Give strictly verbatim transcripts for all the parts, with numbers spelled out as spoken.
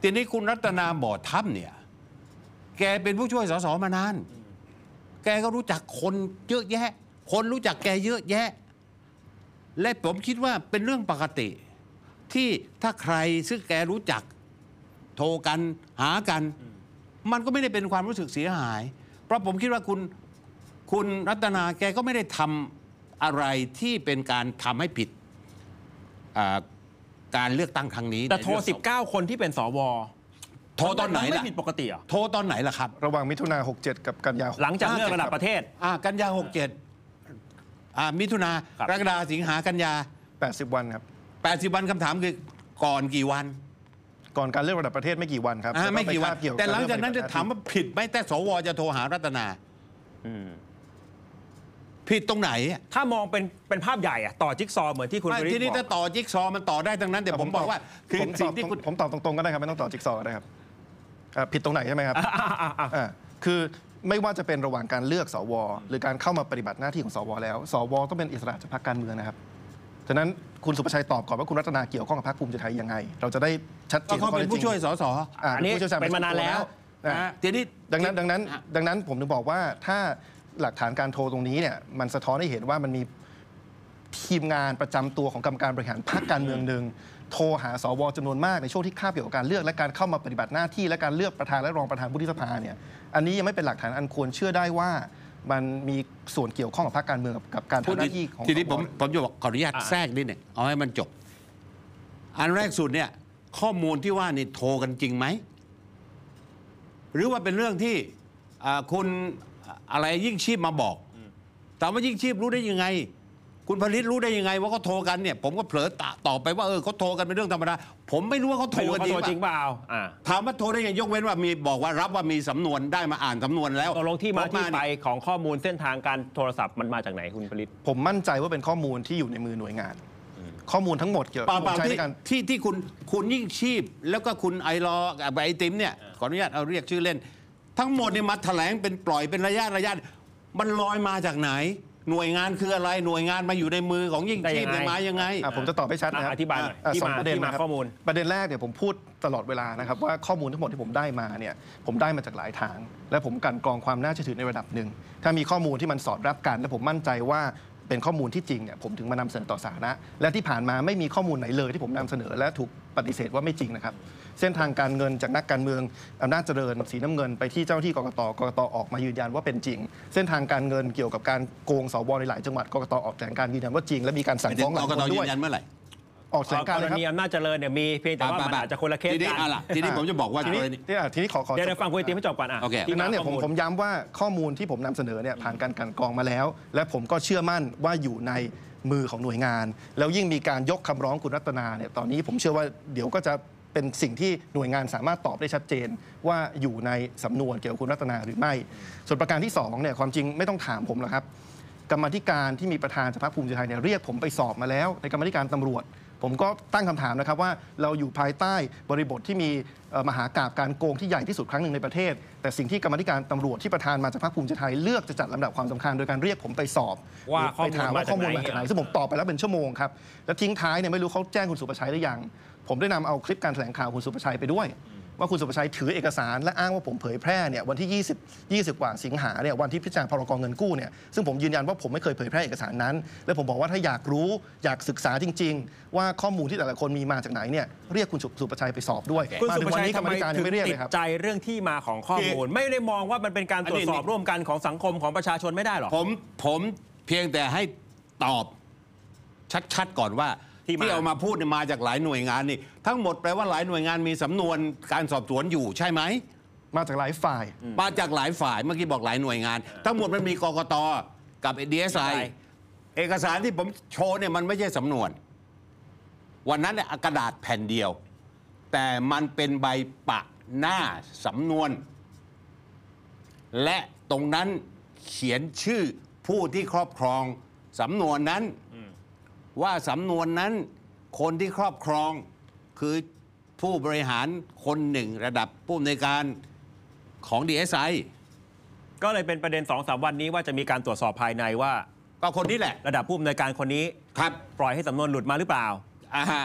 ทีนี้คุณรัตนาบ่อถ้ำเนี่ยแกเป็นผู้ช่วยสสมานานแกก็รู้จักคนเยอะแยะคนรู้จักแกเยอะแยะและผมคิดว่าเป็นเรื่องปกติที่ถ้าใครซึ่งแกรู้จักโทรกันหากันมันก็ไม่ได้เป็นความรู้สึกเสียหายเพราะผมคิดว่าคุณคุณรัตนาแกก็ไม่ได้ทำอะไรที่เป็นการทำให้ผิดการเลือกตั้งครั้งนี้แต่โทรสิบเก้าคนที่เป็นสวโทรตอนไหนล่ะไม่ผิดปกติเหรอโทรตอนไหนล่ะครับระหว่างมิถุนาหกเจ็ดกับกันยาหลังจากเลือกระดับประเทศอ่ากันยาหกเจ็ดอ่ามิถุนากรกฎาสิงหากันยาแปดสิบวันครับแปดสิบวันคำถามคือก่อนกี่วันก่อนการเลือกระดับประเทศไม่กี่วันครับไม่กี่วันแต่หลังจากนั้นจะถามว่าผิดไหมแต่สวจะโทรหารัตนาผิดตรงไหนถ้ามองเป็นเป็นภาพใหญ่อะต่อจิ๊กซอเหมือนที่คุณทีนี้ถ้าต่อจิ๊กซอมันต่อได้ทั้งนั้นแต่ผมบอกว่าคือสิ่งที่คุณผมตอบตรงๆก็ได้ครับไม่ต้องต่อจิ๊กซอก็ได้ครับผิดตรงไหนใช่ไหมครับคือไม่ว่าจะเป็นระหว่างการเลือกสวหรือการเข้ามาปฏิบัติหน้าที่ของสวแล้วสวต้องเป็นอิสระจากพรรคการเมืองนะครับฉะนั้นคุณสุประชัยตอบก่อนว่าคุณรัตนาเกี่ยวข้องกับพรรคภูมิใจไทยยังไงเราจะได้ชัดเจนเขาเป็นผู้ช่วยสสอันนี้เป็นมานานแล้วทีนี้ดังนั้นดังนั้นดังนั้นผมถึงบอกว่าถ้าหลักฐานการโทรตรงนี้เนี่ยมันสะท้อนให้เห็นว่ามันมีทีมงานประจำตัวของกรรมการบริหารพรรคการเมืองหนึ่งโทรหาสวจำนวนมากในช่วงที่คาบเกี่ยวกับการเลือกและการเข้ามาปฏิบัติหน้าที่และการเลือกประธานและรองประธานวุฒิสภาเนี่ยอันนี้ยังไม่เป็นหลักฐานอันควรเชื่อได้ว่ามันมีส่วนเกี่ยวข้องกับพรรคการเมืองกับการทำหน้าที่ของทีนี้ผมผมจะบอกขออนุญาตแทรกนิดหนึ่งเอาให้มันจบอันแรกสุดเนี่ยข้อมูลที่ว่านี่โทรกันจริงไหมหรือว่าเป็นเรื่องที่คุณอะไรยิ่งชีพมาบอกถามว่ายิ่งชีพรู้ได้ยังไงคุณผลิตรู้ได้ยังไงว่าเขาโทรกันเนี่ยผมก็เผลอตอบไปว่าเออเขาโทรกันเป็นเรื่องธรรมดาผมไม่รู้ว่าเขาโทรกันจริงเปล่าถามว่าโทรได้ยังยกเว้นว่ามีบอกว่ารับว่ามีสำนวนได้มาอ่านสำนวนแล้วตกลงที่มาที่ไปของข้อมูลเส้นทางการโทรศัพท์มันมาจากไหนคุณผลิตผมมั่นใจว่าเป็นข้อมูลที่อยู่ในมือหน่วยงานข้อมูลทั้งหมดเกี่ยวกับใช้ในการที่ที่คุณคุณยิ่งชีพแล้วก็คุณไอรอกับไอติมเนี่ยขออนุญาตเอาเรียกชื่อเล่นทั้งหมดเนี่ยมาแถลงเป็นปล่อยเป็นระยะระยะมันลอยมาจากไหนหน่วยงานคืออะไรหน่วยงานมาอยู่ในมือของยิ่งชีพมายังไงผมจะตอบให้ชัดนะครับอธิบายหน่อยที่มาที่มาข้อมูลประเด็นแรกเนี่ยผมพูดตลอดเวลานะครับว่าข้อมูลทั้งหมดที่ผมได้มาเนี่ยผมได้มาจากหลายทางและผมกันกรองความน่าเชื่อถือในระดับหนึ่งถ้ามีข้อมูลที่มันสอดรับกันและผมมั่นใจว่าเป็นข้อมูลที่จริงเนี่ยผมถึงมานำเสนอต่อสาธารณะและที่ผ่านมาไม่มีข้อมูลไหนเลยที่ผมนำเสนอและถูกปฏิเสธว่าไม่จริงนะครับเส้นทางการเงินจากนักการเมืองอำนาจเจริญสีน้ำเงินไปที่เจ้าหน้าที่กกตกกตออกมายืนยันว่าเป็นจริงเส้นทางการเงินเกี่ยวกับการโกงสวในหลายจังหวัดกกตออกแถลงการยืนยันว่าจริงและมีการสั่งฟ้องหลายคนด้วยกกตยืนยันเมื่อไหร่ออกแถลงการเลยครับกรณีอำนาจเจริญเนี่ยมีเพียงแต่ว่ามันอาจจะคนละเคสกันทีนี้ผมจะบอกว่าทีนี้ทีนี้ขอขอเดี๋ยวฟังคุยตีให้จบก่อนอ่ะทีนั้นเนี่ยผมผมย้ำว่าข้อมูลที่ผมนำเสนอเนี่ยผ่านการกันกรองมาแล้วและผมก็เชื่อมั่นว่าอยู่ในมือของหน่วยงานแล้วยิ่งมีการยกคำร้องคุณรัตนาเนี่ยตอนนี้ผมเชื่อว่าเดี๋ยวก็จะเป็นสิ่งที่หน่วยงานสามารถตอบได้ชัดเจนว่าอยู่ในสำนวนเกี่ยวกับคุณรัตนาหรือไม่ส่วนประการที่สองเนี่ยความจริงไม่ต้องถามผมหรอกครับกรรมธิการที่มีประธานจากพรรคภูมิใจไทยเนี่ยเรียกผมไปสอบมาแล้วในกรรมธิการตำรวจผมก็ตั้งคำถามนะครับว่าเราอยู่ภายใต้บริบทที่มีมหากาพย์การโกงที่ใหญ่ที่สุดครั้งหนึ่งในประเทศแต่สิ่งที่กรรมธิการตำรวจที่ประธานมาจากพรรคภูมิใจไทยเลือกจะจัดลำดับความสำคัญโดยการเรียกผมไปสอบว่าไปถามว่าข้อมูลมาจากไหนซึ่งผมตอบไปแล้วเป็นชั่วโมงครับแล้วทิ้งท้ายเนี่ยไม่รู้เขาแจ้งคุณสุประชัยหรือยังผมได้นำเอาคลิปการแถลงข่าวคุณสุประชัยไปด้วยว่าคุณสุประชัยถือเอกสารและอ้างว่าผมเผยแพร่เนี่ยวันที่ยี่สิบ ยี่สิบกว่าสิงหาเนี่ยวันที่พิจารณาพรกเงินกู้เนี่ยซึ่งผมยืนยันว่าผมไม่เคยเผยแพร่เอกสารนั้นและผมบอกว่าถ้าอยากรู้อยากศึกษาจริงๆว่าข้อมูลที่แต่ละคนมีมาจากไหนเนี่ยเรียกคุณสุประชัยไปสอบด้วยคุณสุประชัยทำไมถึงติดใจเรื่องที่มาของข้อมูลไม่ได้มองว่ามันเป็นการตรวจสอบร่วมกันของสังคมของประชาชนไม่ได้หรอผมผมเพียงแต่ให้ตอบชัดๆก่อนว่าที่เอามาพูดมาจากหลายหน่วยงานนี่ทั้งหมดแปลว่าหลายหน่วยงานมีสำนวนการสอบสวนอยู่ใช่ไหมมาจากหลายฝ่ายมาจากหลายฝ่ายเมื่อกี้บอกหลายหน่วยงานทั้งหมดมันมีกกตกับ ดี เอส ไอ เอกสารที่ผมโชว์เนี่ยมันไม่ใช่สำนวนวันนั้นเนี่ยกระดาษแผ่นเดียวแต่มันเป็นใบปะหน้าสำนวนและตรงนั้นเขียนชื่อผู้ที่ครอบครองสำนวนนั้นว่าสำนวนนั้นคนที่ครอบครองคือผู้บริหารคนหนึ่งระดับผู้อำนวยการของ ดี เอส ไอก็เลยเป็นประเด็น สองสาม วันนี้ว่าจะมีการตรวจสอบภายในว่าก็คนนี้แหละระดับผู้อำนวยการคนนี้ครับปล่อยให้สำนวนหลุดมาหรือเปล่าอ่าฮะ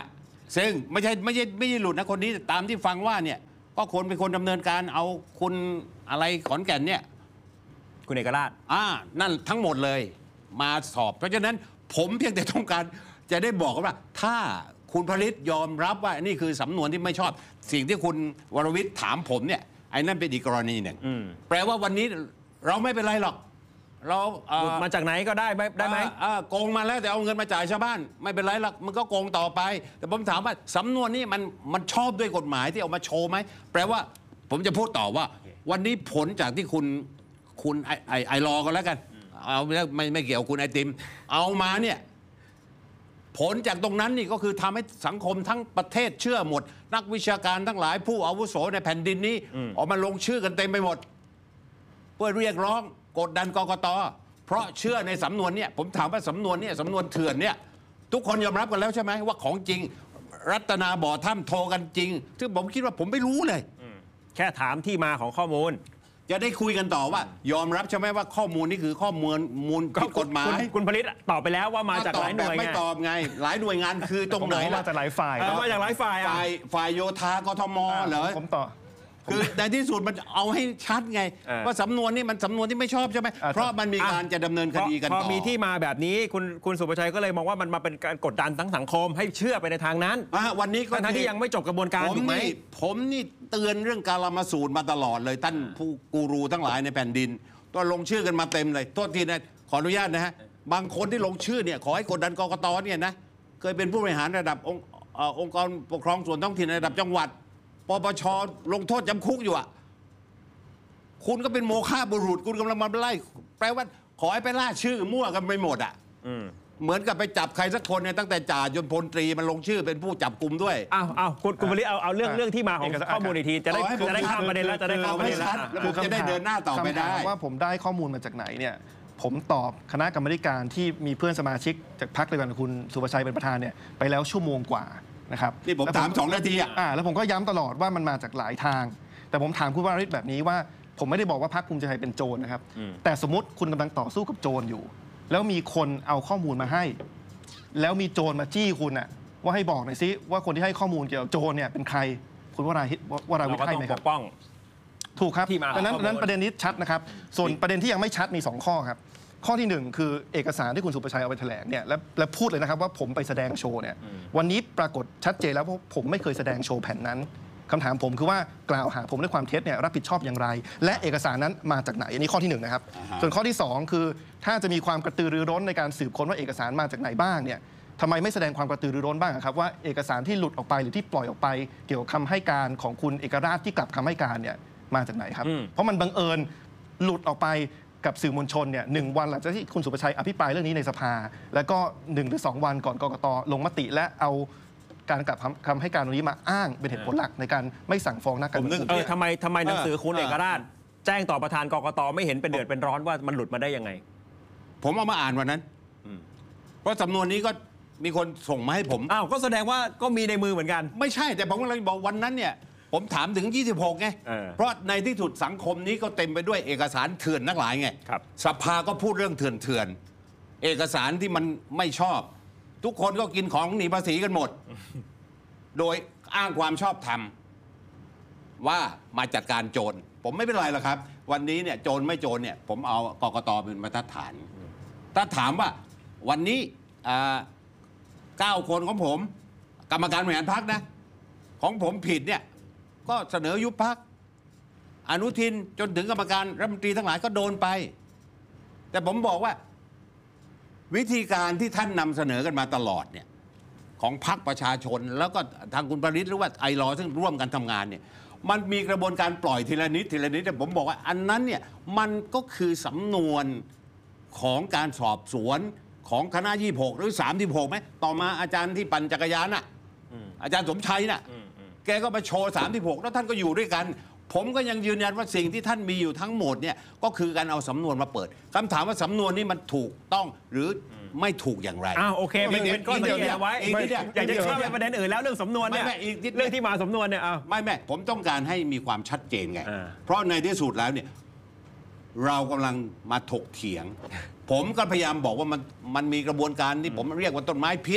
ซึ่งไม่ใช่ไม่ใช่ไม่ใช่หลุดนะคนนี้ตามที่ฟังว่าเนี่ยก็คนเป็นคนดำเนินการเอาคุณอะไรขอนแก่นเนี่ยคุณเอกราชอ่านั่นทั้งหมดเลยมาสอบเพราะฉะนั้นผมเพียงแต่ต้องการจะได้บอกว่าถ้าคุณผลิตยอมรับว่านี่คือสำนวนที่ไม่ชอบสิ่งที่คุณวรวิทย์ถามผมเนี่ยไอ้นั่นเป็นอีกกรณีหนึ่งแปลว่าวันนี้เราไม่เป็นไรหรอกเราหลุดมาจากไหนก็ได้ได้ไหมโกงมาแล้วแต่เอาเงินมาจ่ายชาวบ้านไม่เป็นไรหรอกมันก็โกงต่อไปแต่ผมถามว่าสำนวนนี้มันมันชอบด้วยกฎหมายที่เอามาโชว์ไหมแปลว่าผมจะพูดต่อว่าวันนี้ผลจากที่คุณคุณไอไอไอรอก็แล้วกันเอาไม่ไม่เกี่ยวคุณไอติมเอามาเนี่ยผลจากตรงนั้นนี่ก็คือทำให้สังคมทั้งประเทศเชื่อหมดนักวิชาการทั้งหลายผู้อาวุโสในแผ่นดินนี้ออกมาลงชื่อกันเต็มไปหมดเพื่อเรียกร้องกดดันกกต.เพราะเชื่อในสำนวนเนี่ยผมถามว่าสำนวนเนี่ยสำนวนเถื่อนเนี่ยทุกคนยอมรับกันแล้วใช่ไหมว่าของจริงรัตนาบ่อถ้ำโทรกันจริงซึ่งผมคิดว่าผมไม่รู้เลยแค่ถามที่มาของข้อมูลจะได้คุยกันต่อว่ายอมรับใช่ไหมว่าข้อมูลนี่คือข้อมูลมูลผิดกฎหมายคุณผลิตตอบไปแล้วว่ามาจากหลายหน่วยงานไม่ตอบไงหลายหน่วยงานคือตรงไหนมาจากหลายฝ่ายมาจากหลายฝ่ายฝ่ายฝ่ายโยธากทมเหรอผมต่อคือในที่สุดมันเอาให้ชัดไงว่าสำนวนนี้มันสำนวนที่ไม่ชอบใช่ไหมเพราะมันมีการจะดำเนินคดีกันต่อพอมีที่มาแบบนี้คุณคุณสุประชัยก็เลยมองว่ามันมาเป็นการกดดันทั้งสังคมให้เชื่อไปในทางนั้นวันนี้ก็ทั้งที่ยังไม่จบกระบวนการถูกไหมผมนี่เตือนเรื่องการละมาสูตรมาตลอดเลยท่านผู้กูรูทั้งหลายในแผ่นดินก็ลงชื่อกันมาเต็มเลยโทษทีนะขออนุญาตนะฮะบางคนที่ลงชื่อเนี่ยขอให้กดดันกกตเนี่ยนะเคยเป็นผู้บริหารระดับองค์องค์กรปกครองส่วนท้องถิ่นระดับจังหวัดปปช.ลงโทษจำคุกอยู่อ่ะคุณก็เป็นโมฆะบุรุษคุณกำลังมาไล่แปลว่าขอให้ไปล่าชื่อมั่วกันไปหมดอ่ะเหมือนกับไปจับใครสักคนเนี่ยตั้งแต่จ่าจนพลตรีมันลงชื่อเป็นผู้จับกลุ่มด้วยอ้าวอ้าวคุณคุณบริเอาเอาเรื่องเรื่องที่มาของข้อมูลอีกทีจะได้จะได้ข้ามประเด็นแล้วจะได้ข้ามประเด็นแล้วแล้วจะได้เดินหน้าต่อไปได้ว่าผมได้ข้อมูลมาจากไหนเนี่ยผมตอบคณะกรรมการที่มีเพื่อนสมาชิกจากพรรคเดียวกันคุณสุประชัยเป็นประธานเนี่ยไปแล้วชั่วโมงกว่านะครับนี่ผมถามสองนาทีอ่ะแล้วผมก็ย้ำตลอดว่ามันมาจากหลายทางแต่ผมถามคุณวรวิทย์แบบนี้ว่าผมไม่ได้บอกว่าพรรคภูมิใจไทยเป็นโจรนะครับแต่สมมติคุณกำลังต่อสู้กับโจรอยู่แล้วมีคนเอาข้อมูลมาให้แล้วมีโจรมาจี้คุณอะว่าให้บอกหน่อยซิว่าคนที่ให้ข้อมูลเกี่ยวกับโจรเนี่ยเป็นใครคุณวราวิทย์วราวิทย์ให้ไหมครับถูกครับดังนั้นนั้นประเด็นนี้ชัดนะครับส่วนประเด็นที่ยังไม่ชัดมีสองข้อครับข้อที่หนึ่งคือเอกสารที่คุณสุประชัยเอาไปแถลงเนี่ยและและพูดเลยนะครับว่าผมไปแสดงโชว์เนี่ยวันนี้ปรากฏชัดเจนแล้วว่าผมไม่เคยแสดงโชว์แผ่นนั้นคำถามผมคือว่ากล่าวหาผมด้วยความเท็จเนี่ยรับผิดชอบอย่างไรและเอกสารนั้นมาจากไหนอันนี้ข้อที่หนึ่งนะครับ uh-huh. ส่วนข้อที่สองคือถ้าจะมีความกระตือรือร้นในการสืบค้นว่าเอกสารมาจากไหนบ้างเนี่ยทำไมไม่แสดงความกระตือรือร้นบ้างครับว่าเอกสารที่หลุดออกไปหรือที่ปล่อยออกไปเกี่ยวกับคำให้การของคุณเอกราชที่กลับคำให้การเนี่ยมาจากไหนครับ เพราะมันบังเอิญหลุดออกไปกับสื่อมวลชนเนี่ยหนึ่งวันหลังจากที่คุณสุประชัยอภิปรายเรื่องนี้ในสภาแล้วก็หนึ่งหรือสองวันก่อนกกต.ลงมติและเอาการกลับคำให้การตรงนี้มาอ้างเป็นเหตุผลหลักในการไม่สั่งฟ้องนักการเมืองเออทำไมทำไมหนังสือคุณเอกราชแจ้งต่อประธานกกต.ไม่เห็นเป็นเดือดเป็นร้อนว่ามันหลุดมาได้ยังไงผมเอามาอ่านวันนั้นเพราะสำนวนนี้ก็มีคนส่งมาให้ผมอ้าวก็แสดงว่าก็มีในมือเหมือนกันไม่ใช่แต่ผมกำลังบอกวันนั้นเนี่ยผมถามถึงยี่สิบหกไงเพราะในที่สุดสังคมนี้ก็เต็มไปด้วยเอกสารเถื่อนนักหลายไงสภาก็พูดเรื่องเถื่อนเถื่อนเอกสารที่มันไม่ชอบทุกคนก็กินของหนีภาษีกันหมดโดยอ้างความชอบธรรมว่ามาจัดการโจรผมไม่เป็นไรหรอกครับวันนี้เนี่ยโจรไม่โจรเนี่ยผมเอากกต.เป็นมาตรฐานถ้าถามว่าวันนี้เก้าคนของผมกรรมการบริหารพรรคนะของผมผิดเนี่ยก็เสนอยุบพรรคอนุทินจนถึงกรรมการรัฐมนตรีทั้งหลายก็โดนไปแต่ผมบอกว่าวิธีการที่ท่านนำเสนอกันมาตลอดเนี่ยของพรรคประชาชนแล้วก็ทางคุณปริศหรือว่าไอรอซึ่งร่วมกันทำงานเนี่ยมันมีกระบวนการปล่อยทีละนิดทีละนิดแต่ผมบอกว่าอันนั้นเนี่ยมันก็คือสำนวนของการสอบสวนของคณะยี่สิบหกหรือสามสิบหกไหมต่อมาอาจารย์ที่ปั่นจักรยานน่ะอาจารย์สมชัยน่ะแกก็มาโชว์สามสิบหกแล้วท่านก็อยู่ด้วยกันผมก็ยังยืนยันว่าสิ่งที่ท่านมีอยู่ทั้งหมดเนี่ยก็คือการเอาสำนวนมาเปิดคำถามว่าสำนวนนี้มันถูกต้องหรือไม่ถูกอย่างไรอ้าวโอเคเป็นก้อนสังเกตเอาไว้อยากจะข้ามไปประเด็นอื่นแล้วเรื่องสำนวนเนี่ยเรื่องที่มาสำนวนเนี่ยไม่แม่ผมต้องการให้มีความชัดเจนไงเพราะในที่สุดแล้วเนี่ยเรากำลังมาถกเถียงผมก็พยายามบอกว่ามันมันมีกระบวนการที่ผมเรียกว่าต้นไม้พิษ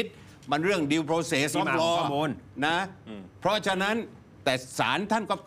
มันเรื่อง due process ที่ of มาของ law ข้อมูลนะเพราะฉะนั้นแต่ศาลท่านก็